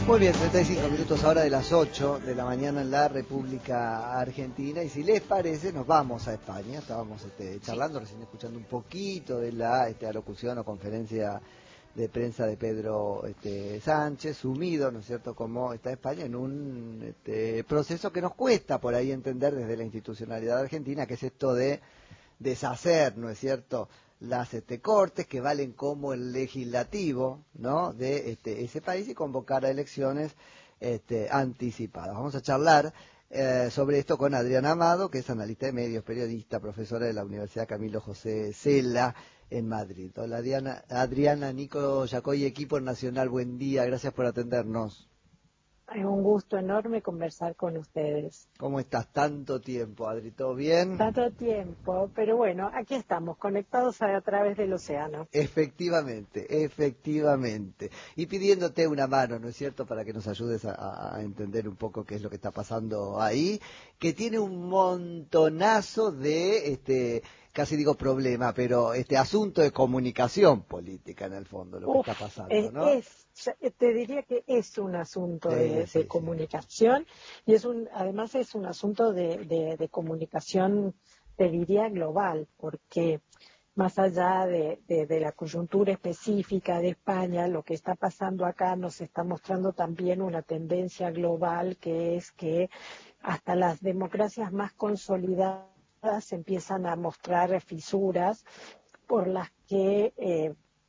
Muy bien, 35 minutos ahora de las 8 de la mañana en la República Argentina, y si les parece nos vamos a España. Estábamos charlando, recién escuchando un poquito de la alocución o conferencia de prensa de Pedro Sánchez, sumido, ¿no es cierto?, como está España en un proceso que nos cuesta por ahí entender desde la institucionalidad argentina, que es esto de deshacer, ¿no es cierto?, las cortes que valen como el legislativo, ¿no?, de ese país, y convocar a elecciones anticipadas. Vamos a charlar sobre esto con Adriana Amado, que es analista de medios, periodista, profesora de la Universidad Camilo José Cela en Madrid. Hola Adriana, Nico Yacoy, equipo nacional, buen día, gracias por atendernos. Es un gusto enorme conversar con ustedes. ¿Cómo estás? Tanto tiempo, Adri, ¿todo bien? Tanto tiempo, pero bueno, aquí estamos, conectados a través del océano. Efectivamente. Y pidiéndote una mano, ¿no es cierto?, para que nos ayudes a entender un poco qué es lo que está pasando ahí, que tiene un montonazo de, casi digo problema, pero asunto de comunicación política en el fondo, lo que está pasando, ¿no? Te diría que es un asunto de comunicación, y además es un asunto de comunicación, te diría, global, porque más allá de la coyuntura específica de España, lo que está pasando acá nos está mostrando también una tendencia global, que es que hasta las democracias más consolidadas empiezan a mostrar fisuras por las que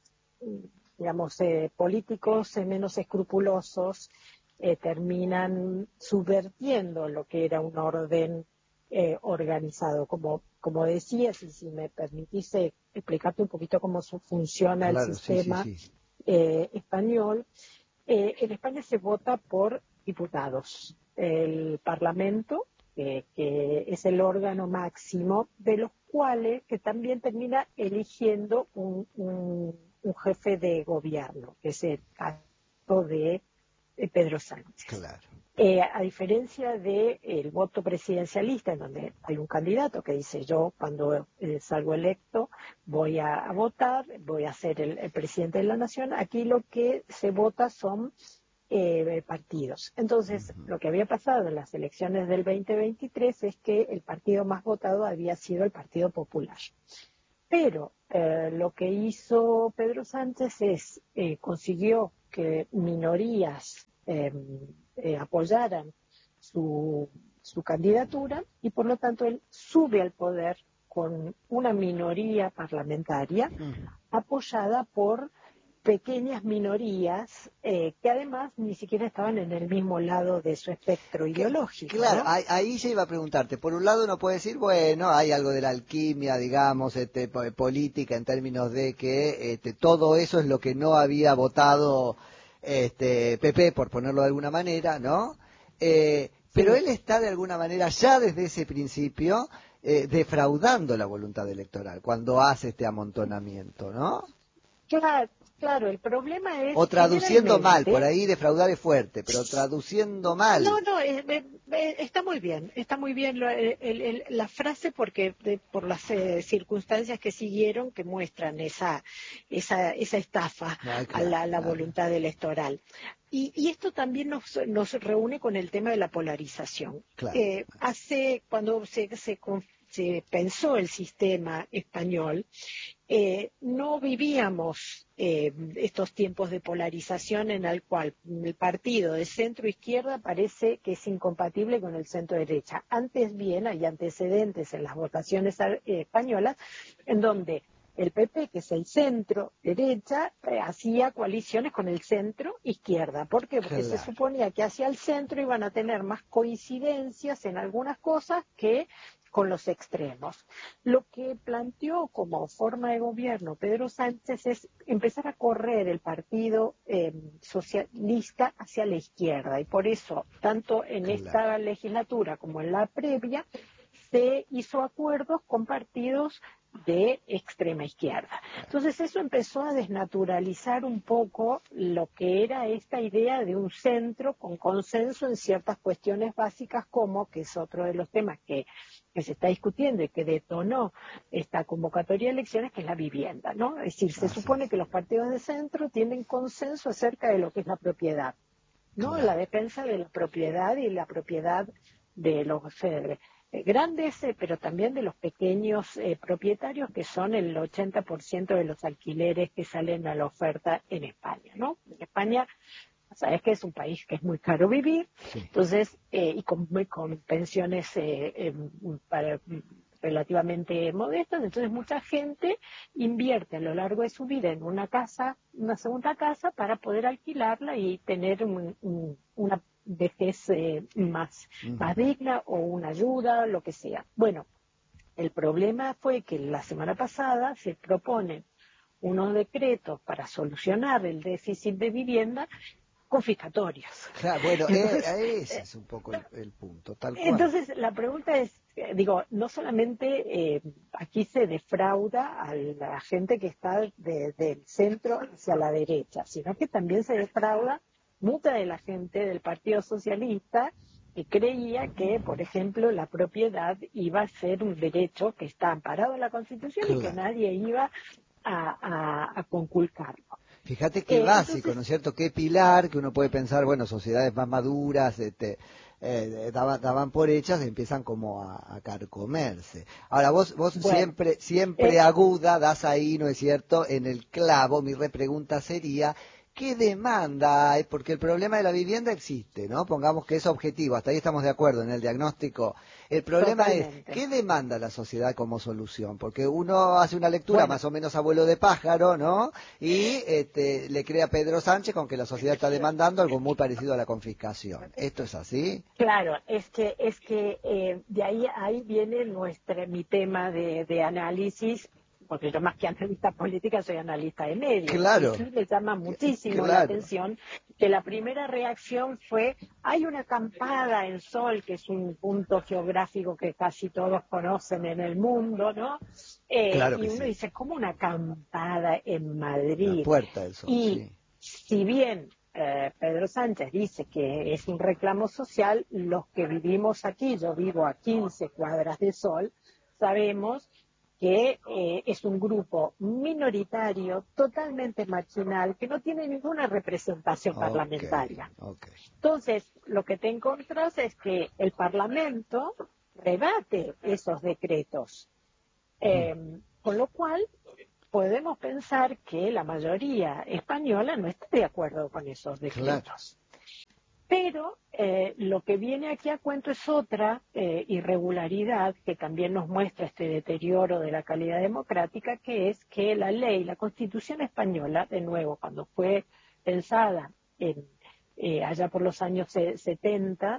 políticos menos escrupulosos terminan subvirtiendo lo que era un orden organizado. Como decías, y si me permitís explicarte un poquito cómo funciona el sistema sí. Español, en España se vota por diputados. El Parlamento, que es el órgano máximo, de los cuales que también termina eligiendo un jefe de gobierno, que es el caso de Pedro Sánchez. Claro. A diferencia del voto presidencialista, en donde hay un candidato que dice: yo cuando salgo electo voy a votar, voy a ser el presidente de la nación, aquí lo que se vota son partidos. Entonces, lo que había pasado en las elecciones del 2023 es que el partido más votado había sido el Partido Popular. Pero lo que hizo Pedro Sánchez es consiguió que minorías apoyaran su candidatura, y por lo tanto él sube al poder con una minoría parlamentaria apoyada por pequeñas minorías que además ni siquiera estaban en el mismo lado de su espectro ideológico. Claro, ¿no? ahí ya iba a preguntarte. Por un lado uno puede decir, bueno, hay algo de la alquimia, digamos, política, en términos de que todo eso es lo que no había votado PP, por ponerlo de alguna manera, ¿no? Pero él está de alguna manera ya desde ese principio defraudando la voluntad electoral cuando hace este amontonamiento, ¿no? Claro, el problema es... O traduciendo mal, por ahí defraudar es fuerte, pero traduciendo mal. No, está muy bien la frase, porque por las circunstancias que siguieron, que muestran esa estafa a la voluntad electoral. Y esto también nos reúne con el tema de la polarización. Claro. Cuando se pensó el sistema español, no vivíamos estos tiempos de polarización en el cual el partido de centro-izquierda parece que es incompatible con el centro-derecha. Antes bien, hay antecedentes en las votaciones españolas en donde el PP, que es el centro-derecha, hacía coaliciones con el centro-izquierda. ¿Por qué? Porque se suponía que hacia el centro iban a tener más coincidencias en algunas cosas que con los extremos. Lo que planteó como forma de gobierno Pedro Sánchez es empezar a correr el partido socialista hacia la izquierda, y por eso, tanto en esta legislatura como en la previa, se hizo acuerdos con partidos de extrema izquierda. Entonces eso empezó a desnaturalizar un poco lo que era esta idea de un centro con consenso en ciertas cuestiones básicas, como, que es otro de los temas que se está discutiendo y que detonó esta convocatoria de elecciones, que es la vivienda, ¿no? Es decir, se supone que los partidos de centro tienen consenso acerca de lo que es la propiedad. ¿no? Claro. La defensa de la propiedad y la propiedad de los grandes, pero también de los pequeños propietarios, que son el 80% de los alquileres que salen a la oferta en España, ¿no? En España, sabes que es un país que es muy caro vivir, Sí. entonces, y con pensiones relativamente modestas, entonces mucha gente invierte a lo largo de su vida en una casa, una segunda casa, para poder alquilarla y tener una vejez más digna, o una ayuda, lo que sea. Bueno, el problema fue que la semana pasada se proponen unos decretos para solucionar el déficit de vivienda confiscatorios. Claro, bueno, Entonces, ese es un poco el punto, tal cual. entonces, la pregunta es, digo, no solamente aquí se defrauda a la gente que está del centro hacia la derecha, sino que también se defrauda mucha de la gente del Partido Socialista, que creía que, por ejemplo, la propiedad iba a ser un derecho que está amparado en la Constitución y que Claro. nadie iba a conculcarlo. Fíjate qué básico, Entonces, ¿no es cierto? Qué pilar, que uno puede pensar, bueno, sociedades más maduras, daban por hechas y empiezan como a carcomerse. Ahora, vos bueno, siempre aguda, das ahí, ¿no es cierto?, en el clavo. Mi repregunta sería, ¿qué demanda hay? Porque el problema de la vivienda existe, ¿no? Pongamos que es objetivo, hasta ahí estamos de acuerdo en el diagnóstico. El problema es, totalmente. ¿qué demanda la sociedad como solución? Porque uno hace una lectura Bueno, más o menos abuelo de pájaro, ¿no? Y le cree a Pedro Sánchez con que la sociedad está demandando algo muy parecido a la confiscación. ¿Esto es así? claro, es que de ahí viene mi tema de análisis, porque yo más que analista política soy analista de medios, y Claro, sí me llama muchísimo la claro. atención que la primera reacción fue: hay una acampada en Sol, que es un punto geográfico que casi todos conocen en el mundo, ¿no? Claro Y que uno sí. dice, ¿cómo una acampada en La Madrid? Puerta del Sol, Y sí. si bien Pedro Sánchez dice que es un reclamo social, los que vivimos aquí, yo vivo a 15 cuadras de Sol, sabemos que es un grupo minoritario, totalmente marginal, que no tiene ninguna representación Ok, parlamentaria. ok. Entonces, lo que te encontrás es que el Parlamento rebate esos decretos, Mm, con lo cual podemos pensar que la mayoría española no está de acuerdo con esos claro. decretos. Pero lo que viene aquí a cuento es otra irregularidad que también nos muestra este deterioro de la calidad democrática, que es que la ley, la Constitución española, de nuevo, cuando fue pensada allá por los años 70,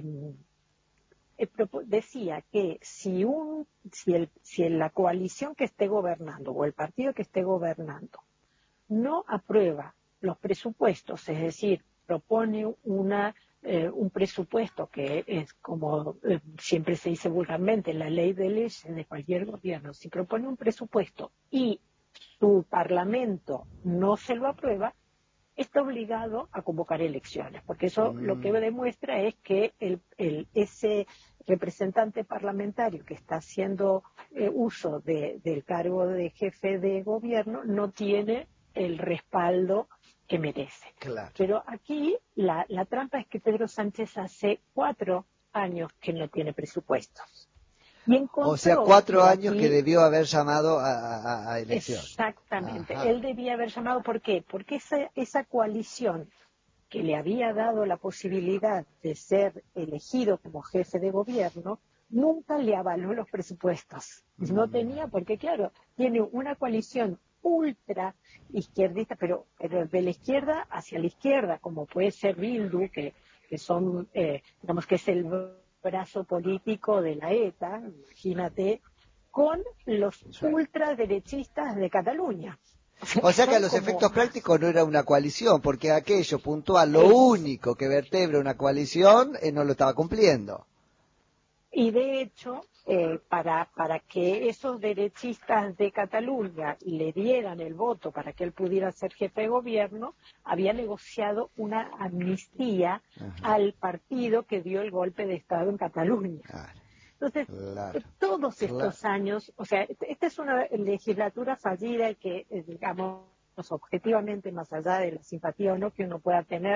decía que si la coalición que esté gobernando o el partido que esté gobernando no aprueba los presupuestos, es decir, propone un presupuesto que es como siempre se dice vulgarmente, la ley de leyes de cualquier gobierno, si propone un presupuesto y su parlamento no se lo aprueba, está obligado a convocar elecciones, porque eso lo que Mm, demuestra es que ese representante parlamentario que está haciendo uso del cargo de jefe de gobierno no tiene el respaldo que merece. claro. Pero aquí la trampa es que Pedro Sánchez hace 4 años que no tiene presupuestos. Y O sea, encontró 4 años que aquí. debió haber llamado a elección. Exactamente. Ajá. Él debía haber llamado, ¿por qué? Porque esa coalición que le había dado la posibilidad de ser elegido como jefe de gobierno, nunca le avaló los presupuestos. No Mm, tenía, porque claro, tiene una coalición ultra izquierdista, pero de la izquierda hacia la izquierda, como puede ser Bildu, que son, digamos que es el brazo político de la ETA, imagínate, con los sí. ultraderechistas de Cataluña. O sea, O que sea que a son los como. efectos prácticos no era una coalición, porque aquello puntual, lo Es, único que vertebra una coalición, no lo estaba cumpliendo. y de hecho, para que esos derechistas de Cataluña le dieran el voto para que él pudiera ser jefe de gobierno, había negociado una amnistía Ajá. al partido que dio el golpe de Estado en Cataluña. Claro, Entonces, claro, todos claro. estos años, o sea, esta es una legislatura fallida y que, digamos, objetivamente, más allá de la simpatía o no que uno pueda tener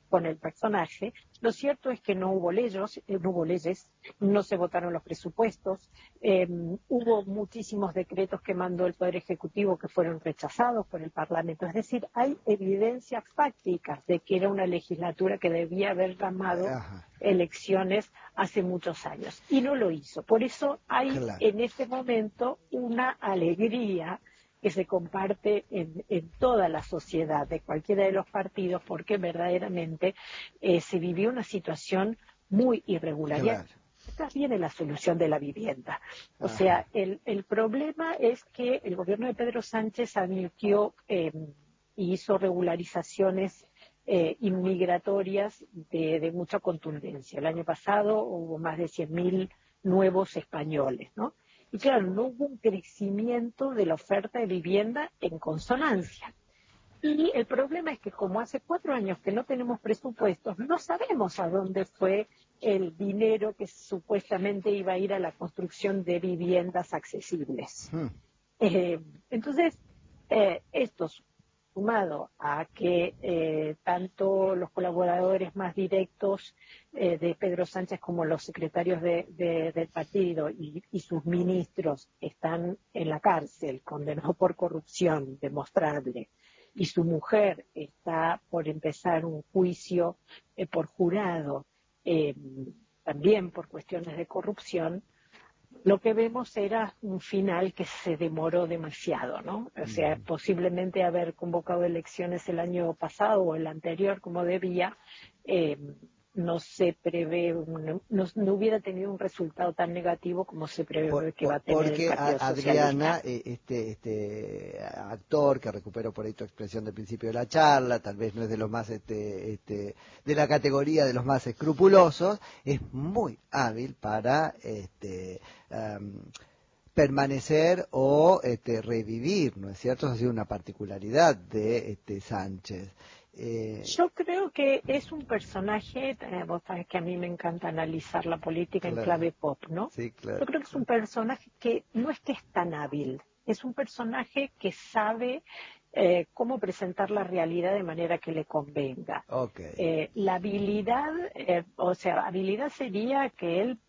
con el personaje. Lo cierto es que no hubo leyes, no se votaron los presupuestos, hubo muchísimos decretos que mandó el Poder Ejecutivo que fueron rechazados por el Parlamento. Es decir, hay evidencias fácticas de que era una legislatura que debía haber llamado elecciones hace muchos años y no lo hizo. Por eso hay en este momento una alegría que se comparte en toda la sociedad de cualquiera de los partidos, porque verdaderamente se vivió una situación muy irregular. Claro. Esta viene la solución de la vivienda. O sea, el problema es que el gobierno de Pedro Sánchez admitió y hizo regularizaciones inmigratorias de mucha contundencia. El año pasado hubo más de 100.000 nuevos españoles, ¿no? Y claro, no hubo un crecimiento de la oferta de vivienda en consonancia. Y el problema es que como hace 4 años que no tenemos presupuestos, no sabemos a dónde fue el dinero que supuestamente iba a ir a la construcción de viviendas accesibles. Entonces, esto sumado a que tanto los colaboradores más directos de Pedro Sánchez como los secretarios del partido y sus ministros están en la cárcel, condenados por corrupción demostrable, y su mujer está por empezar un juicio por jurado, también por cuestiones de corrupción. Lo que vemos era un final que se demoró demasiado, ¿no? O sea, posiblemente haber convocado elecciones el año pasado o el anterior como debía, no se prevé, no hubiera tenido un resultado tan negativo como se prevé que va a tener porque el Partido Adriana, Socialista. este actor que recupero por ahí tu expresión del principio de la charla, tal vez no es de los más de la categoría de los más escrupulosos, es muy hábil para permanecer o revivir, ¿no es cierto? Eso ha sido una particularidad de Sánchez. Yo creo que es un personaje, vos sabés que a mí me encanta analizar la política en clave pop, ¿no? Sí, claro. Yo creo que es un personaje que no es que es tan hábil, es un personaje que sabe cómo presentar la realidad de manera que le convenga. La habilidad, habilidad sería que él,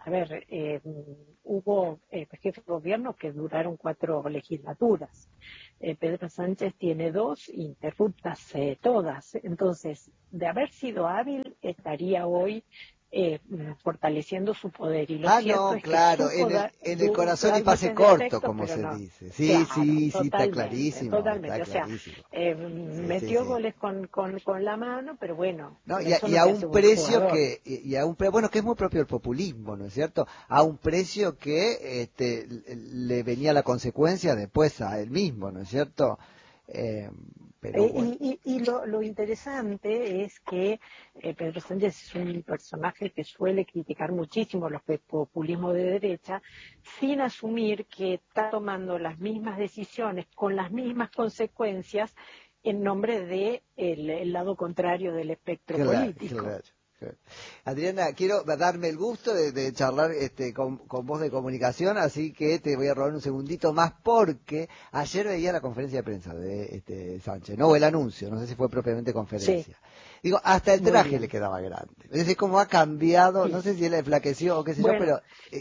hubo jefes de gobierno que duraron 4 legislaturas. Pedro Sánchez tiene 2 interruptas todas. Entonces, de haber sido hábil, estaría hoy fortaleciendo su poder. Y lo cierto es claro, que en el corazón y pase corto, como se dice. Sí, claro, sí, está totalmente. clarísimo. O sea, metió goles con la mano, pero bueno, no, eso y no a te un hace buen precio jugador. bueno, que es muy propio del populismo, ¿no es cierto? A un precio que le venía la consecuencia después a él mismo, ¿no es cierto? Pero bueno. Y lo interesante es que Pedro Sánchez es un personaje que suele criticar muchísimo los populismos de derecha, sin asumir que está tomando las mismas decisiones con las mismas consecuencias en nombre de el lado contrario del espectro político. Claro. Adriana, quiero darme el gusto de charlar con vos de comunicación, así que te voy a robar un segundito más porque ayer veía la conferencia de prensa de Sánchez, no, o el anuncio, no sé si fue propiamente conferencia. Sí. Digo, hasta el traje le quedaba grande. Es decir, cómo ha cambiado, sí. No sé si él enflaqueció o qué sé yo, pero...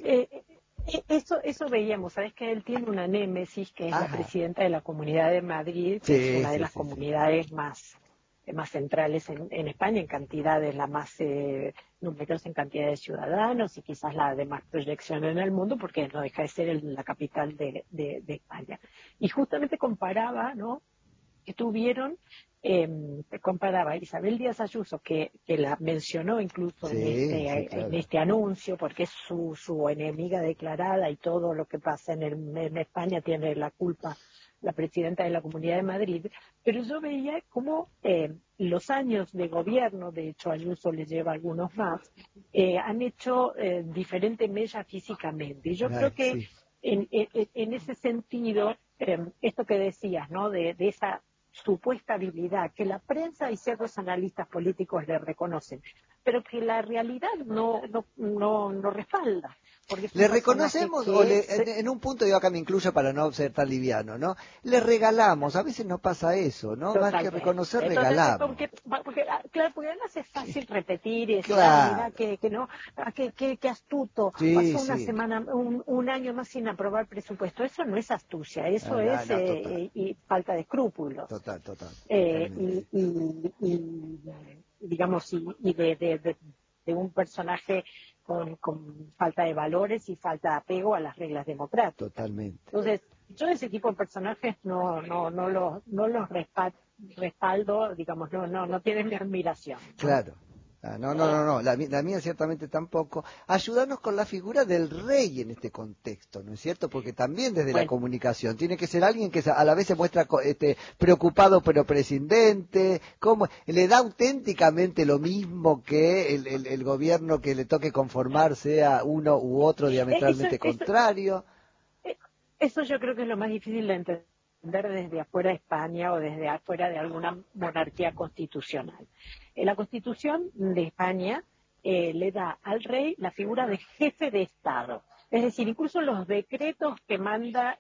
Eso veíamos, sabes que él tiene una némesis que es la presidenta de la Comunidad de Madrid, que es una de las comunidades más centrales en España, en cantidades, la más numerosa en cantidad de ciudadanos y quizás la de más proyección en el mundo, porque no deja de ser la capital de España. Y justamente comparaba, ¿no?, que tuvieron, comparaba a Isabel Díaz Ayuso, que la mencionó incluso en este anuncio, porque es su enemiga declarada y todo lo que pasa en España tiene la culpa la presidenta de la Comunidad de Madrid, pero yo veía cómo los años de gobierno, de hecho Ayuso le lleva algunos más, han hecho diferente mella físicamente. Y yo creo que en ese sentido, esto que decías, ¿no?, de esa supuesta habilidad que la prensa y ciertos analistas políticos le reconocen, pero que la realidad no respalda. porque es un ¿Le personaje reconocemos, en un punto yo acá me incluyo para no ser tan liviano, ¿no? Le regalamos, a veces no pasa eso, ¿no? Más que Totalmente. reconocer, Entonces, regalamos. claro, porque además es fácil repetir y decir, mira, Claro, que no, que astuto, sí, pasó una sí. semana, un año más sin aprobar presupuesto. Eso no es astucia, eso No, es no, total, y falta de escrúpulos. total, total, Eh, totalmente. y, y, y, digamos, y de un personaje con falta de valores y falta de apego a las reglas democráticas. Totalmente. Entonces, yo ese tipo de personajes no los respaldo, digamos, no tienen mi admiración, ¿no? Claro. Ah, no. La mía ciertamente tampoco. Ayudarnos con la figura del rey en este contexto, ¿no es cierto? Porque también desde la Bueno, comunicación tiene que ser alguien que a la vez se muestra preocupado pero prescindente. ¿Cómo? ¿Le da auténticamente lo mismo que el gobierno que le toque conformar sea uno u otro eso, diametralmente eso, contrario? Eh, Eso yo creo que es lo más difícil de entender desde afuera de España o desde afuera de alguna monarquía constitucional. La Constitución de España le da al rey la figura de jefe de Estado. Es decir, incluso los decretos que manda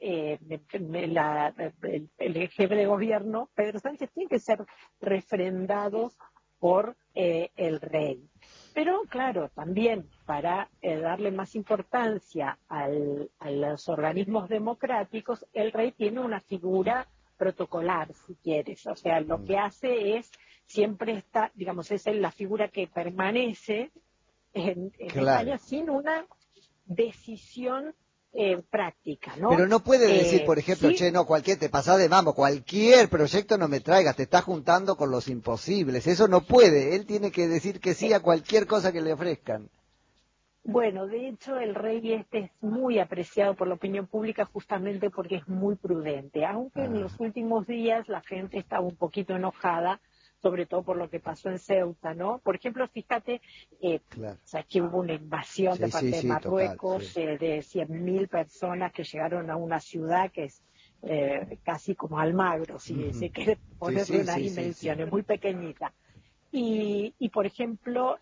el jefe de gobierno, Pedro Sánchez, tienen que ser refrendados por el rey. Pero claro, también para darle más importancia a los organismos democráticos, el rey tiene una figura protocolar, si quieres. O sea, lo que hace es, siempre está, digamos, es la figura que permanece en Claro. España sin una decisión práctica, ¿no? Pero no puede decir, por ejemplo, Sí. che, no, te pasás de mambo, cualquier proyecto no me traigas, te estás juntando con los imposibles. Eso no puede. Él tiene que decir que sí a cualquier cosa que le ofrezcan. Bueno, de hecho, el rey este es muy apreciado por la opinión pública justamente porque es muy prudente, aunque en Ah, los últimos días la gente estaba un poquito enojada, sobre todo por lo que pasó en Ceuta, ¿no? Por ejemplo, fíjate, claro. o sea, que hubo una invasión de Sí, sí, parte de sí, total, sí. Marruecos de 100.000 personas que llegaron a una ciudad que es casi como Almagro, si Ujú. se quiere Sí, ponerle sí, unas sí, sí, sí. dimensiones, muy pequeñita. Por ejemplo,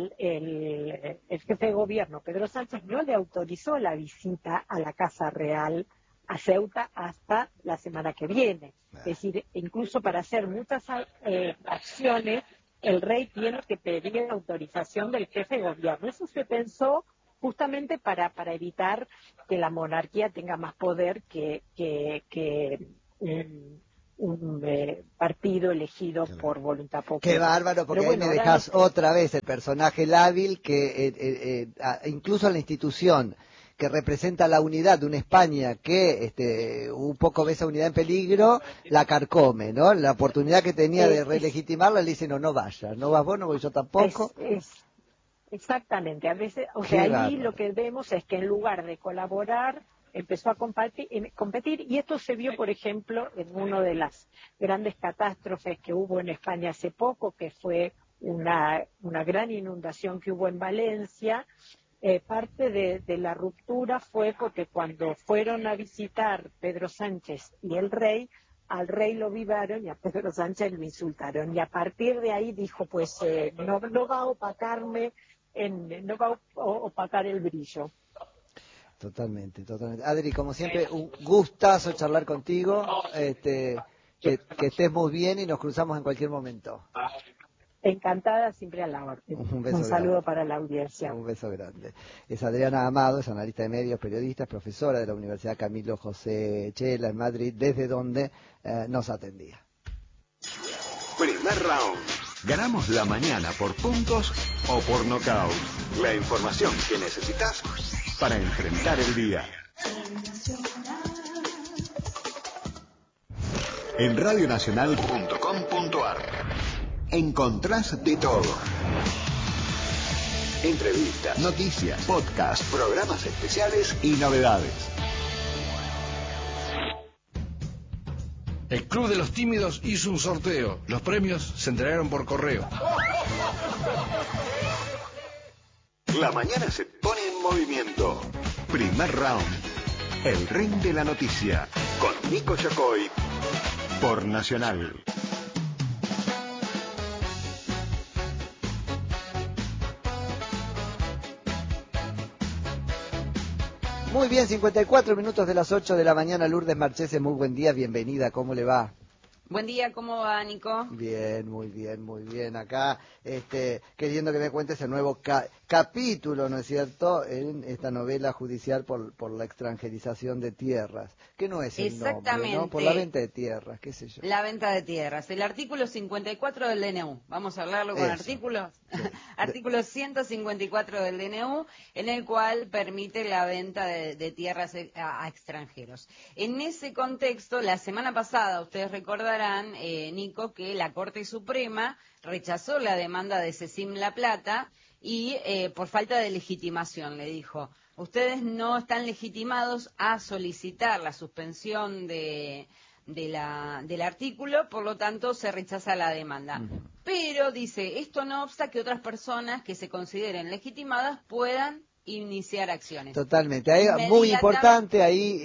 el jefe de gobierno, Pedro Sánchez, no le autorizó la visita a la Casa Real a Ceuta hasta la semana que viene. Es decir, incluso para hacer muchas acciones, el rey tiene que pedir la autorización del jefe de gobierno. Eso se pensó justamente para evitar que la monarquía tenga más poder que un partido elegido Claro. por voluntad Qué popular. bárbaro, Pero porque ahí bueno, me ahora en dejas otra vez el personaje lábil que incluso a la institución que representa la unidad de una España que un poco ve esa unidad en peligro, la carcome, ¿no? La oportunidad que tenía de es, relegitimarla le dice, no, no vayas, no vas vos, no voy yo tampoco. es exactamente, a veces, o sea, Qué ahí lo bárbaro. que vemos es que en lugar de colaborar, empezó a competir, y esto se vio, por ejemplo, en una de las grandes catástrofes que hubo en España hace poco, que fue una gran inundación que hubo en Valencia. Parte de la ruptura fue porque cuando fueron a visitar Pedro Sánchez y el rey, al rey lo vivaron y a Pedro Sánchez lo insultaron. Y a partir de ahí dijo, pues no va a opacarme, no va a opacar el brillo. Totalmente, totalmente. Adri, como siempre, un gustazo charlar contigo, que estés muy bien y nos cruzamos en cualquier momento. Encantada, siempre a la orden. Un Un beso grande. saludo para la audiencia. Un beso grande. Es Adriana Amado, es analista de medios, periodista, es profesora de la Universidad Camilo José Chela en Madrid, desde donde nos atendía. Primer round. Ganamos la mañana por puntos o por nocaut. La información que necesitas para enfrentar el día. En radionacional.com.ar encontrás de todo. Entrevistas, noticias, podcasts, programas especiales y novedades. El Club de los Tímidos hizo un sorteo. Los premios se entregaron por correo. La mañana se pone en movimiento. Primer round. El ring de la noticia. Con Nico Yacoy. Por Nacional. Muy bien, 54 minutos de las 8 de la mañana. Lourdes Marchese, muy buen día, bienvenida, ¿cómo le va? Buen día, ¿cómo va, Nico? Bien, muy bien, muy bien. Acá, queriendo que me cuentes el nuevo capítulo, ¿no es cierto?, en esta novela judicial por la extranjerización de tierras, que no es el nombre, ¿no? Por la venta de tierras, qué sé yo. La venta de tierras. El artículo 54 del DNU. Vamos a hablarlo con artículos. Sí. Artículo 154 del DNU, en el cual permite la venta de tierras a extranjeros. En ese contexto, la semana pasada, ustedes recordarán, Nico, que la Corte Suprema rechazó la demanda de Cecim La Plata y por falta de legitimación, le dijo, ustedes no están legitimados a solicitar la suspensión del artículo, por lo tanto se rechaza la demanda. Pero dice, esto no obsta que otras personas que se consideren legitimadas puedan iniciar acciones. Totalmente, ahí, muy importante ahí,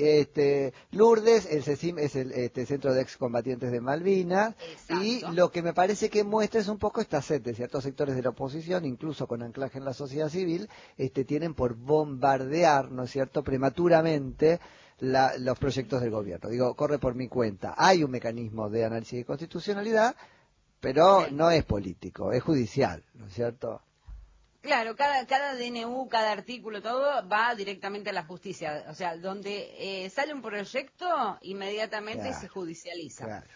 Lourdes, el CECIM es el Centro de Excombatientes de Malvinas. Exacto. Y lo que me parece que muestra es un poco esta sed de ciertos sectores de la oposición, incluso con anclaje en la sociedad civil, tienen por bombardear, ¿no es cierto?, prematuramente los proyectos del gobierno. Digo, corre por mi cuenta. Hay un mecanismo de análisis de constitucionalidad, pero no es político, es judicial, ¿no es cierto? Claro, cada DNU, cada artículo, todo va directamente a la justicia. O sea, donde sale un proyecto, inmediatamente se judicializa. Claro.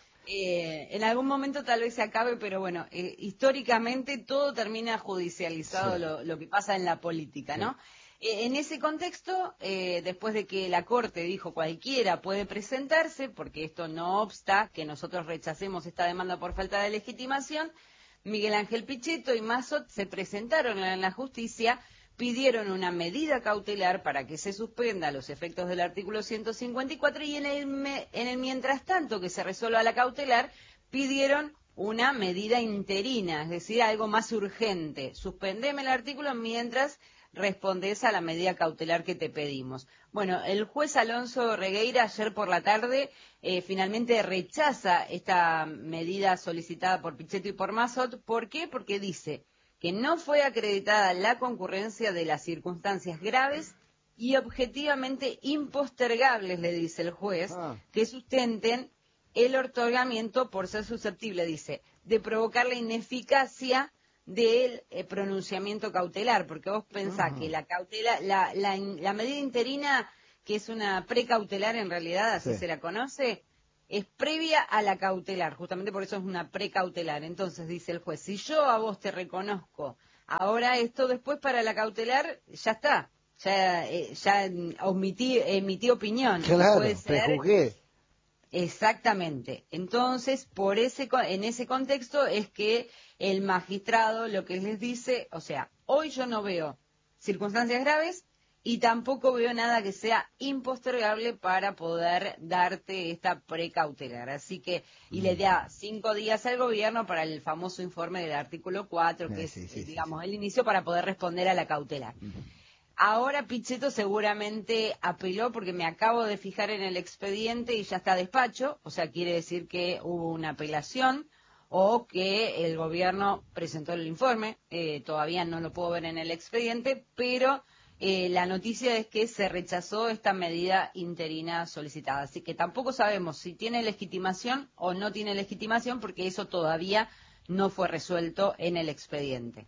En algún momento tal vez se acabe, pero bueno, históricamente todo termina judicializado, sí. lo que pasa en la política, sí. ¿no? En ese contexto, después de que la Corte dijo cualquiera puede presentarse, porque esto no obsta que nosotros rechacemos esta demanda por falta de legitimación, Miguel Ángel Pichetto y Mazzot se presentaron en la justicia, pidieron una medida cautelar para que se suspenda los efectos del artículo 154 y en el mientras tanto que se resuelva la cautelar, pidieron una medida interina, es decir, algo más urgente. Suspendeme el artículo mientras respondes a la medida cautelar que te pedimos. Bueno, el juez Alonso Regueira ayer por la tarde finalmente rechaza esta medida solicitada por Pichetto y por Mazzot. ¿Por qué? Porque dice que no fue acreditada la concurrencia de las circunstancias graves y objetivamente impostergables, le dice el juez, que sustenten el otorgamiento por ser susceptible, dice, de provocar la ineficacia del pronunciamiento cautelar, porque vos pensás que la cautela, la medida interina, que es una precautelar en realidad, así se la conoce, es previa a la cautelar, justamente por eso es una precautelar. Entonces dice el juez, si yo a vos te reconozco, ahora esto después para la cautelar ya está, ya emití opinión. Claro, puede ser, prejuzgué. Exactamente. Entonces, en ese contexto es que el magistrado lo que les dice, o sea, hoy yo no veo circunstancias graves y tampoco veo nada que sea impostergable para poder darte esta precautelar. Así que, y le da 5 días al gobierno para el famoso informe del artículo 4, que es, digamos, el inicio para poder responder a la cautelar. Ahora Pichetto seguramente apeló porque me acabo de fijar en el expediente y ya está a despacho, o sea, quiere decir que hubo una apelación o que el gobierno presentó el informe, todavía no lo puedo ver en el expediente, pero la noticia es que se rechazó esta medida interina solicitada, así que tampoco sabemos si tiene legitimación o no tiene legitimación porque eso todavía no fue resuelto en el expediente.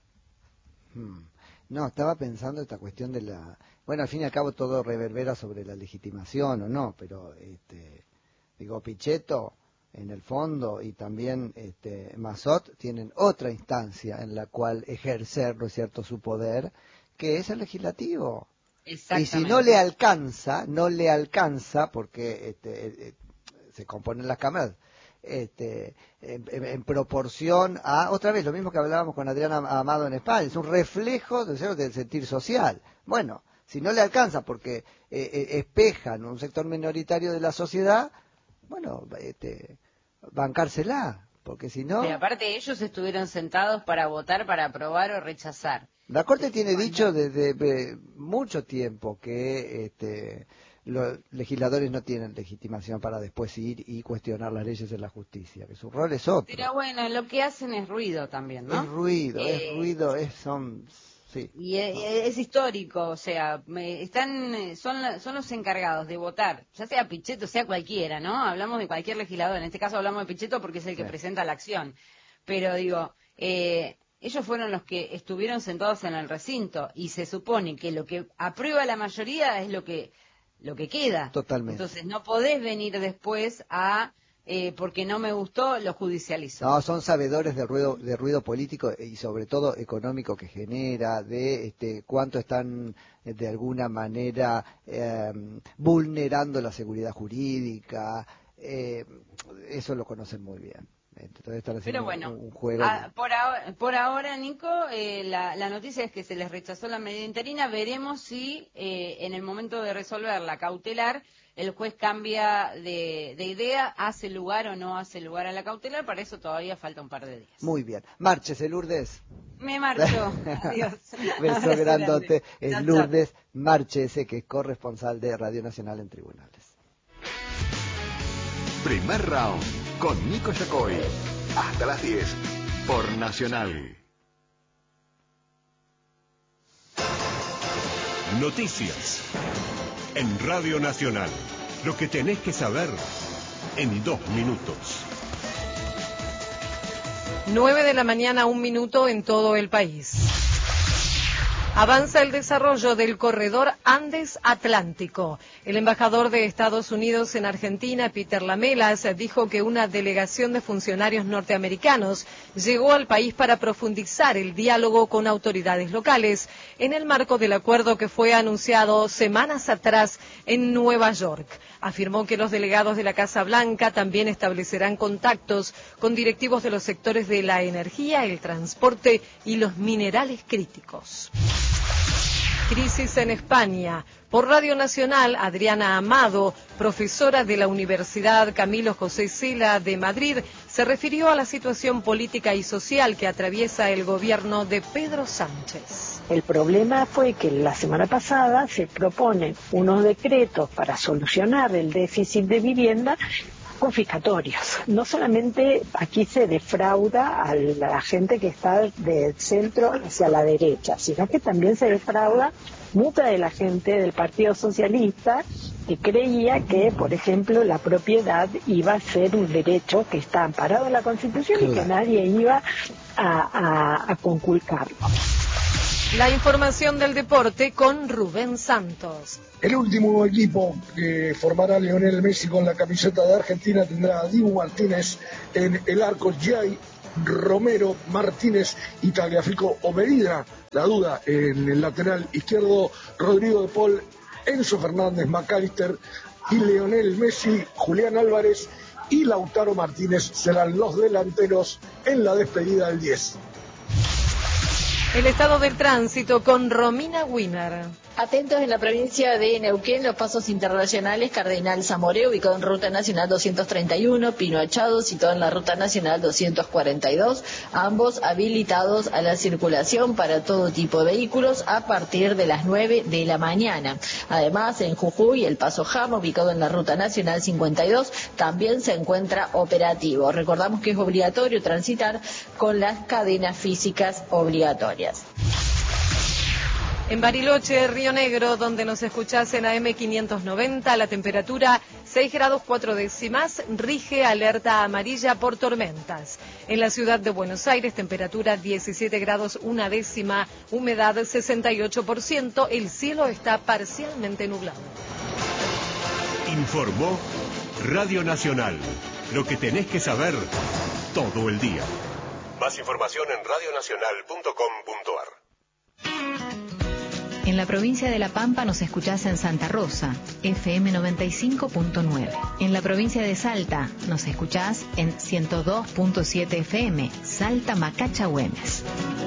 No, estaba pensando esta cuestión de la... Bueno, al fin y al cabo todo reverbera sobre la legitimación o no, pero digo, Pichetto en el fondo y también Mazzot tienen otra instancia en la cual ejercer, ¿no es cierto?, su poder, que es el legislativo. Y si no le alcanza, porque se componen las cámaras, en proporción a, otra vez, lo mismo que hablábamos con Adriana Amado en España, es un reflejo del sentir social. Bueno, si no le alcanza porque espejan un sector minoritario de la sociedad, bueno, bancársela, porque si no... Pero aparte ellos estuvieron sentados para votar, para aprobar o rechazar. La Corte tiene dicho desde mucho tiempo que los legisladores no tienen legitimación para después ir y cuestionar las leyes de la justicia, que su rol es otro. Pero bueno, lo que hacen es ruido también, ¿no? Es ruido, son Sí. Y es histórico, o sea, son los encargados de votar, ya sea Pichetto, sea cualquiera, ¿no? Hablamos de cualquier legislador, en este caso hablamos de Pichetto porque es el que presenta la acción. Pero digo, ellos fueron los que estuvieron sentados en el recinto y se supone que lo que aprueba la mayoría es lo que queda. Totalmente. Entonces no podés venir después a... porque no me gustó, lo judicializó. No, son sabedores de ruido político y sobre todo económico que genera, de cuánto están de alguna manera vulnerando la seguridad jurídica, eso lo conocen muy bien. Entonces están haciendo Pero bueno, un juego. por ahora, Nico, la noticia es que se les rechazó la medida interina. Veremos si en el momento de resolver la cautelar el juez cambia de idea, hace lugar o no hace lugar a la cautelar. Para eso todavía falta un par de días. Muy bien. Márchese, Lourdes. Me marcho. Adiós. Beso grandote. Es Chao, Lourdes Márchese, que es corresponsal de Radio Nacional en Tribunales. Primer round con Nico Yacoy. Hasta las 10 por Nacional. Noticias en Radio Nacional. Lo que tenés que saber en 2 minutos. 9 de la mañana, 1 minuto en todo el país. Avanza el desarrollo del corredor Andes-Atlántico. El embajador de Estados Unidos en Argentina, Peter Lamelas, dijo que una delegación de funcionarios norteamericanos llegó al país para profundizar el diálogo con autoridades locales en el marco del acuerdo que fue anunciado semanas atrás en Nueva York. Afirmó que los delegados de la Casa Blanca también establecerán contactos con directivos de los sectores de la energía, el transporte y los minerales críticos. Crisis en España. Por Radio Nacional, Adriana Amado, profesora de la Universidad Camilo José Cela de Madrid, se refirió a la situación política y social que atraviesa el gobierno de Pedro Sánchez. El problema fue que la semana pasada se proponen unos decretos para solucionar el déficit de vivienda confiscatorios. No solamente aquí se defrauda a la gente que está del centro hacia la derecha, sino que también se defrauda mucha de la gente del Partido Socialista que creía que, por ejemplo, la propiedad iba a ser un derecho que está amparado en la Constitución y que nadie iba a conculcarlo. La información del deporte con Rubén Santos. El último equipo que formará Lionel Messi con la camiseta de Argentina tendrá a Dibu Martínez en el arco, Jay Romero, Martínez y Tagliafico o Medina. La duda en el lateral izquierdo, Rodrigo de Paul, Enzo Fernández, McAllister y Lionel Messi, Julián Álvarez y Lautaro Martínez serán los delanteros en la despedida del 10. El estado del tránsito con Romina Wiener. Atentos en la provincia de Neuquén, los pasos internacionales Cardenal Zamoré, ubicado en Ruta Nacional 231, Pino Achado, situado en la Ruta Nacional 242, ambos habilitados a la circulación para todo tipo de vehículos a partir de las 9 de la mañana. Además, en Jujuy, el paso Jama, ubicado en la Ruta Nacional 52, también se encuentra operativo. Recordamos que es obligatorio transitar con las cadenas físicas obligatorias. En Bariloche, Río Negro, donde nos escuchás en AM 590, la temperatura 6 grados 4 décimas, rige alerta amarilla por tormentas. En la ciudad de Buenos Aires, temperatura 17 grados 1 décima, humedad 68%, el cielo está parcialmente nublado. Informó Radio Nacional. Lo que tenés que saber todo el día. Más información en radionacional.com.ar. En la provincia de La Pampa nos escuchás en Santa Rosa, FM 95.9. En la provincia de Salta nos escuchás en 102.7 FM, Salta Macacha Güemes.